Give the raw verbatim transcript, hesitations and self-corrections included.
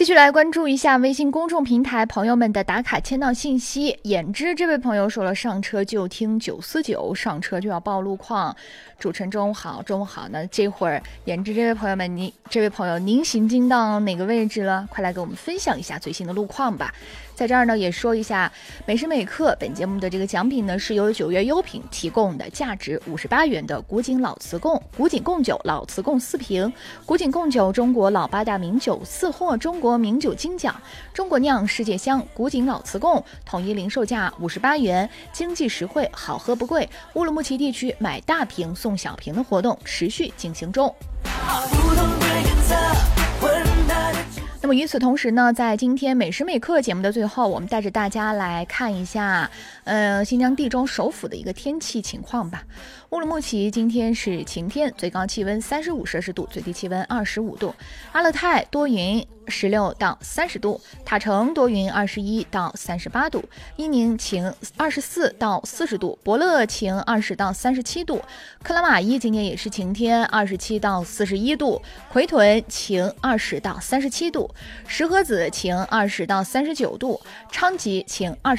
继续来关注一下微信公众平台朋友们的打卡签到信息。眼之这位朋友说了，上车就听九四九，上车就要报路况。主持人中午好，中午好。那这会儿眼之这位朋友们，您这位朋友您行经到哪个位置了？快来给我们分享一下最新的路况吧。在这儿呢，也说一下每时每刻本节目的这个奖品呢，是由九月优品提供的，价值五十八元的古井老瓷贡、古井贡酒老瓷贡四瓶，古井贡酒中国老八大名酒四获中国名酒金奖，中国酿世界香，古井老瓷贡统一零售价五十八元，经济实惠，好喝不贵。乌鲁木齐地区买大瓶送小瓶的活动持续进行中。那么与此同时呢，在今天每时每刻节目的最后，我们带着大家来看一下呃，新疆地州首府的一个天气情况吧。乌鲁木齐今天是晴天，最高气温三十五摄氏度，最低气温二十五度。阿勒泰多云，十六到三十度。塔城多云，二十一到三十八度。伊宁晴，二十四到四十度。博乐晴，二十到三十七度。克拉玛依今天也是晴天，二十七到四十一度。奎屯晴，二十到三十七度。石河子晴，二十到三十九度。昌吉晴，二十